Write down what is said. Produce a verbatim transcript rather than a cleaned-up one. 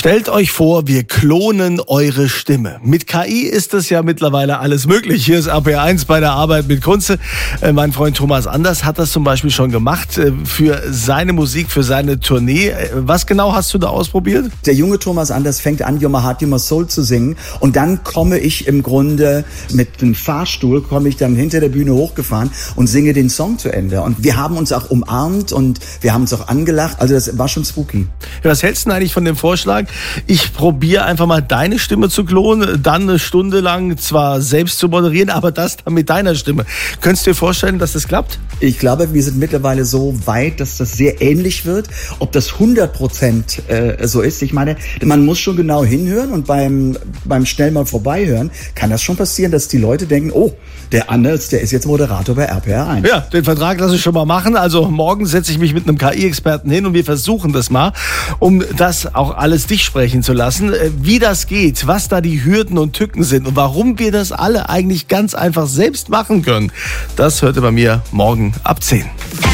Stellt euch vor, wir klonen eure Stimme. Mit K I ist das ja mittlerweile alles möglich. Hier ist A P eins bei der Arbeit mit Kunze. Äh, mein Freund Thomas Anders hat das zum Beispiel schon gemacht äh, für seine Musik, für seine Tournee. Äh, was genau hast du da ausprobiert? Der junge Thomas Anders fängt an, You're My Heart, You're My Soul zu singen. Und dann komme ich im Grunde mit einem Fahrstuhl, komme ich dann hinter der Bühne hochgefahren und singe den Song zu Ende. Und wir haben uns auch umarmt und wir haben uns auch angelacht. Also das war schon spooky. Ja, was hältst du denn eigentlich von dem Vorschlag? Ich probiere einfach mal deine Stimme zu klonen, dann eine Stunde lang zwar selbst zu moderieren, aber das dann mit deiner Stimme. Könntest du dir vorstellen, dass das klappt? Ich glaube, wir sind mittlerweile so weit, dass das sehr ähnlich wird. Ob das hundert Prozent äh, so ist, ich meine, man muss schon genau hinhören und beim, beim schnell mal vorbeihören kann das schon passieren, dass die Leute denken, oh, der Anders, der ist jetzt Moderator bei R P R eins. Ja, den Vertrag lasse ich schon mal machen. Also morgen setze ich mich mit einem K I-Experten hin und wir versuchen das mal, um das auch alles dich sprechen zu lassen. Wie das geht, was da die Hürden und Tücken sind und warum wir das alle eigentlich ganz einfach selbst machen können, das hört ihr bei mir morgen ab zehn.